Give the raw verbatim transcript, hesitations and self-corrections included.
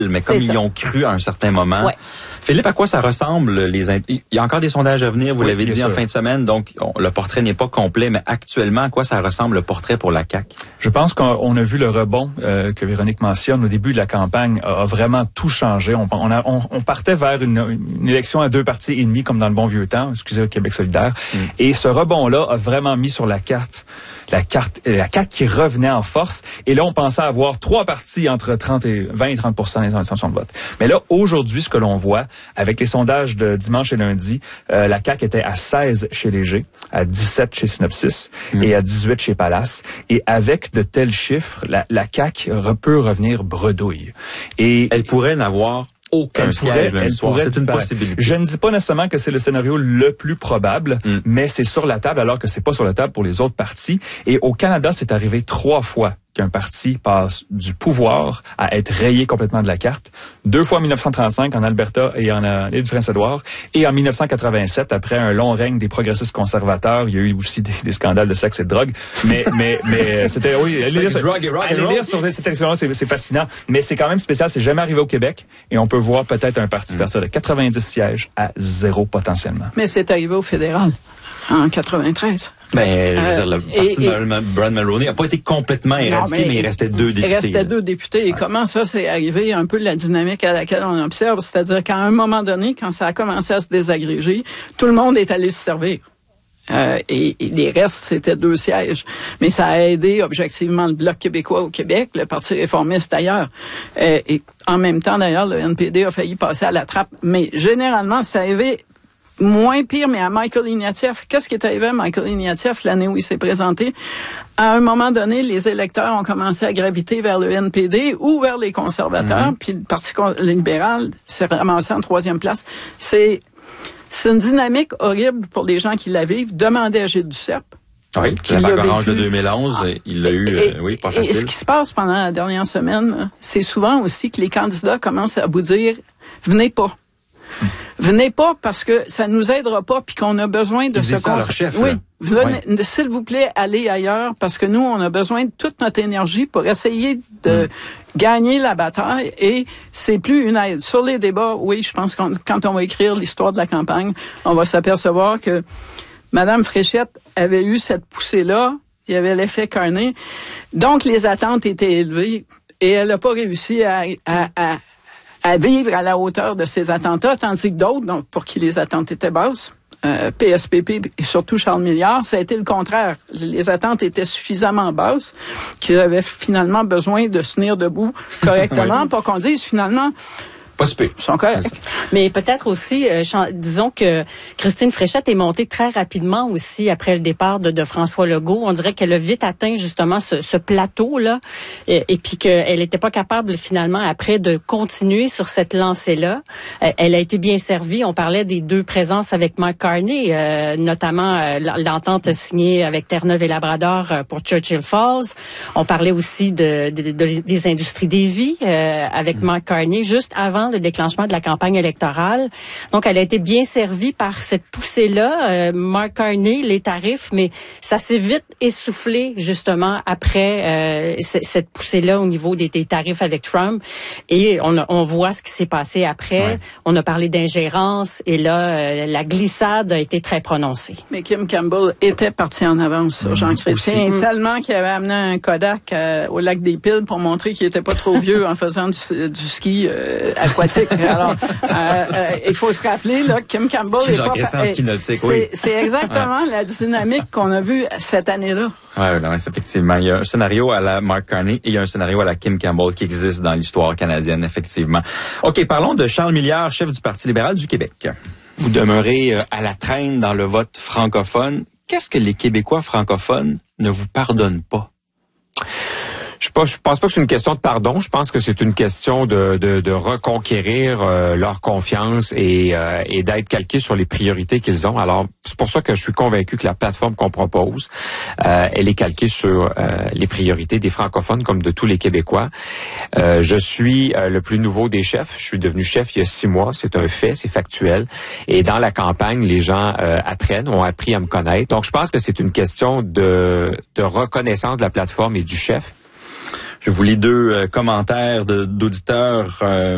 mais comme C'est ils ça. y ont cru à un certain moment. Ouais. Philippe, à quoi ça ressemble? Les in- Il y a encore des sondages à venir, vous Oui, l'avez bien dit en sûr. fin de semaine, donc on- le portrait n'est pas complet, mais actuellement, à quoi ça ressemble le portrait pour la C A Q? Je pense qu'on on a vu le rebond euh, que Véronique mentionne au début de la campagne a, a vraiment tout changé. On, on, a, on, on partait vers une, une élection à deux partis et demi, comme dans le bon vieux temps, excusez, Québec solidaire. Mm. Et ce rebond-là a vraiment mis sur la carte la carte la C A Q qui revenait en force. Et là, on pensait avoir trois partis entre trente et vingt et trente pour cent des intentions de vote. Mais là, aujourd'hui, ce que l'on voit, avec les sondages de dimanche et lundi, euh, la C A Q était à seize chez Léger, à dix-sept chez Synopsis mmh. et à dix-huit chez Palace. Et avec de tels chiffres, la, la C A Q peut revenir bredouille. Et elle pourrait n'avoir aucun elle siège pourrait, même soir. C'est une possibilité. Je ne dis pas nécessairement que c'est le scénario le plus probable, mm. mais c'est sur la table alors que c'est pas sur la table pour les autres partis. Et au Canada, c'est arrivé trois fois qu'un parti passe du pouvoir à être rayé complètement de la carte. Deux fois en dix-neuf cent trente-cinq en Alberta et en euh, l'île du Prince-Édouard. Et en dix-neuf cent quatre-vingt-sept, après un long règne des progressistes conservateurs, il y a eu aussi des, des scandales de sexe et de drogue. Mais, mais, mais c'était, oui, allez lire, drug et rock allez lire sur cette élection-là, c'est, c'est fascinant. Mais c'est quand même spécial, c'est jamais arrivé au Québec. Et on peut voir peut-être un parti mm. partir de quatre-vingt-dix sièges à zéro potentiellement. Mais c'est arrivé au fédéral en quatre-vingt-treize. Ben, je veux dire, le euh, parti de Brad Mulroney n'a pas été complètement éradiqué, non, mais, mais il restait deux députés. Il restait là. deux députés. Et ouais. comment ça, c'est arrivé un peu la dynamique à laquelle on observe? C'est-à-dire qu'à un moment donné, quand ça a commencé à se désagréger, tout le monde est allé se servir. Euh, et, et les restes, c'était deux sièges. Mais ça a aidé objectivement le Bloc québécois au Québec, le Parti réformiste ailleurs. Euh, et en même temps, d'ailleurs, le N P D a failli passer à la trappe. Mais généralement, c'est arrivé moins pire, mais à Michael Ignatieff. Qu'est-ce qui est arrivé à Michael Ignatieff l'année où il s'est présenté? À un moment donné, les électeurs ont commencé à graviter vers le N P D ou vers les conservateurs, mm-hmm. puis le Parti libéral s'est ramassé en troisième place. C'est, c'est une dynamique horrible pour les gens qui la vivent. Demandez à Gilles Duceppe. Oui, la vague orange de deux mille onze, ah, il l'a eu, et, euh, oui, pas facile. Et ce qui se passe pendant la dernière semaine, c'est souvent aussi que les candidats commencent à vous dire « venez pas ». Venez pas parce que ça nous aidera pas puis qu'on a besoin de Ils se concentrer. Oui, venez, ouais. s'il vous plaît, allez ailleurs parce que nous on a besoin de toute notre énergie pour essayer de mm. gagner la bataille et c'est plus une aide. Sur les débats, oui, je pense que quand on va écrire l'histoire de la campagne, on va s'apercevoir que Madame Fréchette avait eu cette poussée-là, il y avait l'effet Carney, donc les attentes étaient élevées et elle n'a pas réussi à, à, à à vivre à la hauteur de ces attentes-là, tandis que d'autres, donc pour qui les attentes étaient basses, euh, P S P P et surtout Charles Milliard, ça a été le contraire. Les attentes étaient suffisamment basses qu'ils avaient finalement besoin de se tenir debout correctement oui. pour qu'on dise finalement... Pas super. Ils sont corrects. Mais peut-être aussi, euh, disons que Christine Fréchette est montée très rapidement aussi après le départ de, de François Legault. On dirait qu'elle a vite atteint justement ce, ce plateau-là et, et puis qu'elle n'était pas capable finalement après de continuer sur cette lancée-là. Euh, elle a été bien servie. On parlait des deux présences avec Mark Carney, euh, notamment euh, l'entente signée avec Terre-Neuve et Labrador euh, pour Churchill Falls. On parlait aussi de, de, de des industries Davie euh, avec mmh. Mark Carney juste avant le déclenchement de la campagne électorale. Donc, elle a été bien servie par cette poussée-là. Euh, Mark Carney, les tarifs, mais ça s'est vite essoufflé, justement, après euh, c- cette poussée-là au niveau des, des tarifs avec Trump. Et on, a, on voit ce qui s'est passé après. Ouais. On a parlé d'ingérence et là, euh, la glissade a été très prononcée. Mais Kim Campbell était parti en avance sur mmh, Jean Chrétien, mmh. tellement qu'il avait amené un Kodak euh, au lac des Piles pour montrer qu'il était pas trop vieux en faisant du, du ski euh, aquatique. Alors, euh, euh, il faut se rappeler là, Kim Campbell est pas... En ski nautique, oui. C'est, c'est exactement ouais. la dynamique qu'on a vue cette année-là. Oui, non, effectivement. Il y a un scénario à la Mark Carney et il y a un scénario à la Kim Campbell qui existe dans l'histoire canadienne, effectivement. OK, parlons de Charles Milliard, chef du Parti libéral du Québec. Vous demeurez à la traîne dans le vote francophone. Qu'est-ce que les Québécois francophones ne vous pardonnent pas? Je pense, je pense pas que c'est une question de pardon. Je pense que c'est une question de, de, de reconquérir euh, leur confiance et, euh, et d'être calqué sur les priorités qu'ils ont. Alors, c'est pour ça que je suis convaincu que la plateforme qu'on propose, euh, elle est calquée sur euh, les priorités des francophones comme de tous les Québécois. Euh, je suis euh, le plus nouveau des chefs. Je suis devenu chef il y a six mois. C'est un fait, c'est factuel. Et dans la campagne, les gens euh, apprennent, ont appris à me connaître. Donc, je pense que c'est une question de, de reconnaissance de la plateforme et du chef. Je vous lis deux euh, commentaires de, d'auditeurs. Euh,